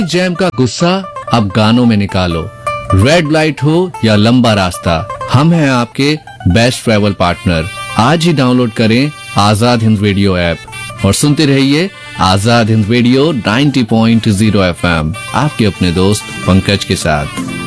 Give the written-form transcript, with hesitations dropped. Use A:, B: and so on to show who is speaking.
A: Jam का गुस्सा अब गानों में निकालो। रेड लाइट हो या लंबा रास्ता, हम हैं आपके बेस्ट ट्रैवल पार्टनर। आज ही डाउनलोड करें आजाद हिंद रेडियो ऐप और सुनते रहिए आजाद हिंद रेडियो 90.0 FM, आपके अपने दोस्त पंकज के साथ।